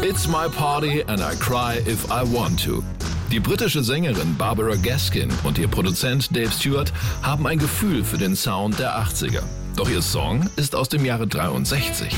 It's my party and I cry if I want to. Die britische Sängerin Barbara Gaskin und ihr Produzent Dave Stewart haben ein Gefühl für den Sound der 80er. Doch ihr Song ist aus dem Jahre 63.